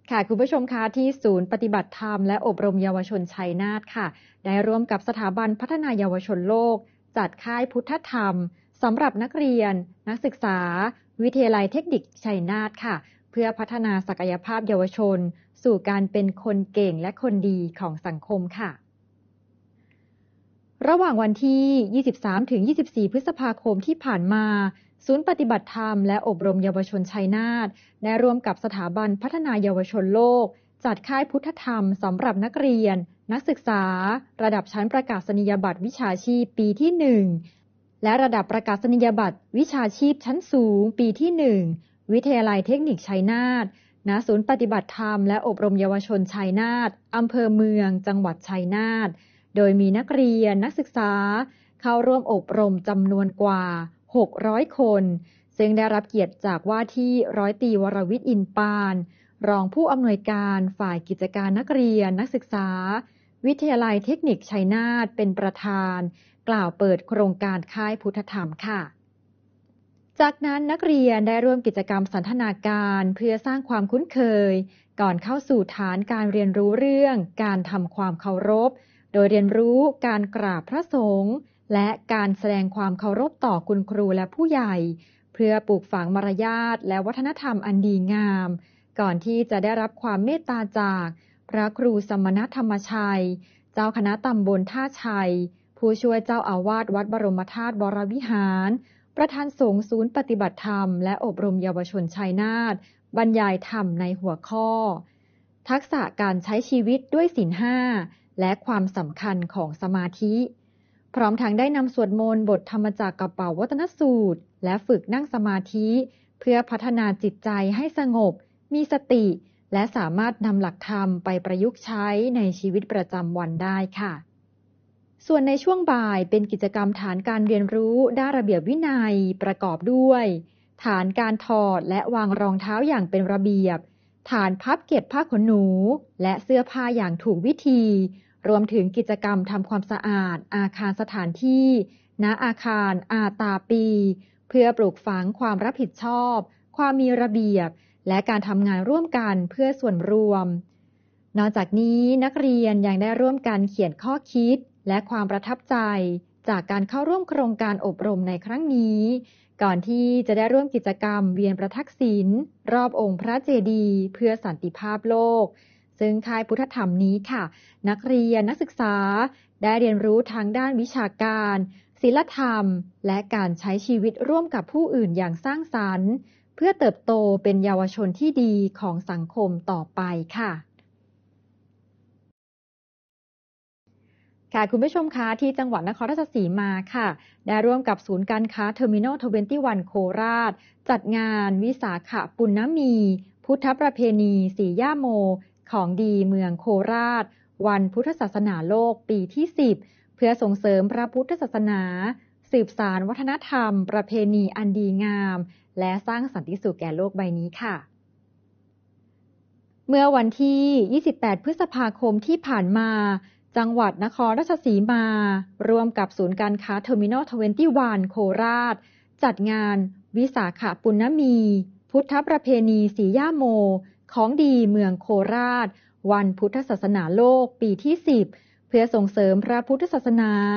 ค่ะคุณผู้ชมคะที่ศูนย์ปฏิบัติธรรมและอบรมเยาวชนชัยนาทค่ะได้ร่วมกับสถาบันพัฒนาเยาวชนโลกจัดค่ายพุทธธรรมสำหรับนักเรียนนักศึกษาวิทยาลัยเทคนิคชัยนาทค่ะเพื่อพัฒนาศักยภาพเยาวชนสู่การเป็นคนเก่งและคนดีของสังคมค่ะระหว่างวันที่ 23-24 พฤษภาคมที่ผ่านมาศูนย์ปฏิบัติธรรมและอบรมเยาวชนชัยนาทได้ร่วมกับสถาบันพัฒนาเยาวชนโลกจัดค่ายพุทธธรรมสำหรับนักเรียนนักศึกษาระดับชั้นประกาศนียบัตรวิชาชีพปีที่ 1และระดับประกาศนียบัตรวิชาชีพชั้นสูงปีที่ 1วิทยาลัยเทคนิคชัยนาทณศูนย์ปฏิบัติธรรมและอบรมเยาวชนชัยนาทอำเภอเมืองจังหวัดชัยนาทโดยมีนักเรียนนักศึกษาเข้าร่วมอบรมจำนวนกว่า600 คนซึ่งได้รับเกียรติจากว่าที่ร้อยตรีวรวิทย์อินปานรองผู้อำนวยการฝ่ายกิจการนักเรียนนักศึกษาวิทยาลัยเทคนิคชัยนาทเป็นประธานกล่าวเปิดโครงการค่ายพุทธธรรมค่ะจากนั้นนักเรียนได้ร่วมกิจกรรมสันทนาการเพื่อสร้างความคุ้นเคยก่อนเข้าสู่ฐานการเรียนรู้เรื่องการทำความเคารพโดยเรียนรู้การกราบพระสงฆ์และการแสดงความเคารพต่อคุณครูและผู้ใหญ่เพื่อปลูกฝังมารยาทและวัฒนธรรมอันดีงามก่อนที่จะได้รับความเมตตาจากพระครูสมณธรรมชัยเจ้าคณะตำบลท่าชัยผู้ช่วยเจ้าอาวาสวัดบรมธาตุวรวิหารประธานสงฆ์ศูนย์ปฏิบัติธรรมและอบรมเยาวชนชัยนาทบรรยายธรรมในหัวข้อทักษะการใช้ชีวิตด้วยศีล 5และความสำคัญของสมาธิพร้อมทั้งได้นำสวดมนต์บทธรรมจักรกับเป๋าวัตนสูตรและฝึกนั่งสมาธิเพื่อพัฒนาจิตใจให้สงบมีสติและสามารถนำหลักธรรมไปประยุกต์ใช้ในชีวิตประจำวันได้ค่ะส่วนในช่วงบ่ายเป็นกิจกรรมฐานการเรียนรู้ด้านระเบียบวินัยประกอบด้วยฐานการถอดและวางรองเท้าอย่างเป็นระเบียบฐานพับเก็บผ้าขนหนูและเสื้อผ้าอย่างถูกวิธีรวมถึงกิจกรรมทำความสะอาดอาคารสถานที่ณอาคารอาตาปีเพื่อปลูกฝังความรับผิดชอบความมีระเบียบและการทำงานร่วมกันเพื่อส่วนรวมนอกจากนี้นักเรียนยังได้ร่วมกันเขียนข้อคิดและความประทับใจจากการเข้าร่วมโครงการอบรมในครั้งนี้ก่อนที่จะได้ร่วมกิจกรรมเวียนประทักษิณรอบองค์พระเจดีย์เพื่อสันติภาพโลกซึ่งค่ายพุทธธรรมนี้ค่ะนักเรียนนักศึกษาได้เรียนรู้ทางด้านวิชาการศีลธรรมและการใช้ชีวิตร่วมกับผู้อื่นอย่างสร้างสรรค์เพื่อเติบโตเป็นเยาวชนที่ดีของสังคมต่อไปค่ะคุณผู้ชมคะที่จังหวัดนครราชสีมาค่ะได้ร่วมกับศูนย์การค้าเทอร์มินอล21โคราชจัดงานวิสาขปุณณมีพุทธประเพณีสีย่าโมของดีเมืองโคราชวันพุทธศาสนาโลกปีที่ 10เพื่อส่งเสริมพระพุทธศาสนาสืบสานวัฒนธรรมประเพณีอันดีงามและสร้างสันติสุขแก่โลกใบนี้ค่ะเมื่อวันที่ 28 พฤษภาคมที่ผ่านมาจังหวัดนครราชสีมาร่วมกับศูนย์การค้าเทอร์มินอล21โคราชจัดงานวิสาขปุณณมีพุทธประเพณีสีย่าโมของดีเมืองโคราชวันพุทธศาสนาโลกปีที่ 10เพื่อส่งเสริมพระพุทธศาสนา